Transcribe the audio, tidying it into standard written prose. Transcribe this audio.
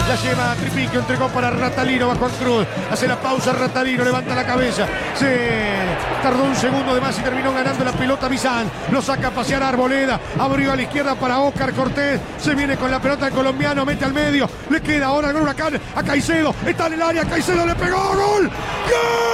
La lleva a Tripiquio, entregó para Ratalino, bajo Cruz. Hace la pausa Ratalino, levanta la cabeza. Se tardó un segundo de más y terminó ganando la pelota Bizán. Lo saca a pasear a Arboleda. Abrió a la izquierda para Óscar Cortés. Se viene con la pelota el colombiano, mete al medio. Le queda ahora el Huracán a Caicedo. Está en el área, Caicedo le pegó. ¡Gol! ¡Gol!